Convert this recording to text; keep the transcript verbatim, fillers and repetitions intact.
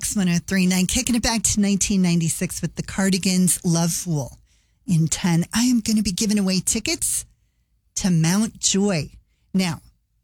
X one oh three point nine, kicking it back to nineteen ninety-six with the Cardigans, Love Fool. In ten, I am going to be giving away tickets to Mount Joy. Now,